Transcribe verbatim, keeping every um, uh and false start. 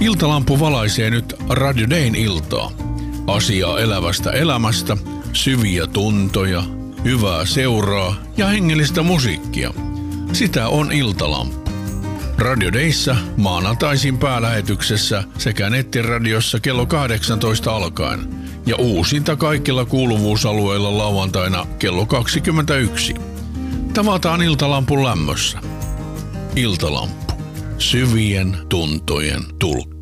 Iltalampu valaisee nyt Radio Dayn iltaa. Asiaa elävästä elämästä, syviä tuntoja, hyvää seuraa ja hengellistä musiikkia. Sitä on Iltalampu. Radio Dayssä maanantaisin päälähetyksessä sekä nettiradiossa kello kahdeksantoista alkaen ja uusinta kaikilla kuuluvuusalueilla lauantaina kello kaksikymmentäyksi. Tavataan Iltalampun lämmössä. Iltalampu. Syvien tuntojen tulkki.